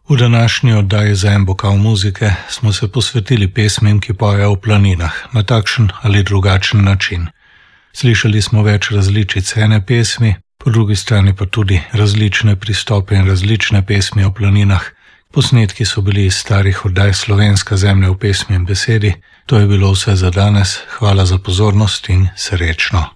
V današnji oddaji za en bokal muzike smo se posvetili pesmim, ki pojejo v planinah, na takšen ali drugačen način. Slišali smo več različic ene pesmi, po drugi strani pa tudi različne pristope in različne pesmi o planinah. Posnetki so bili iz starih oddaj Slovenska zemlja v pesmi in besedi. To je bilo vse za danes. Hvala za pozornost in srečno.